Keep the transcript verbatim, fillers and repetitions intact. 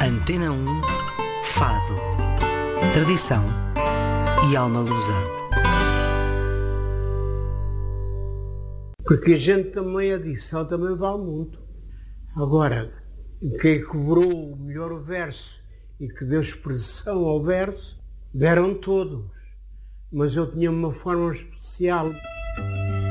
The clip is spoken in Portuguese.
Antena um, Fado, tradição e alma lusa. Porque a gente também, a edição também vale muito. Agora, quem cobrou melhor o verso e que deu expressão ao verso, deram todos. Mas eu tinha uma forma especial.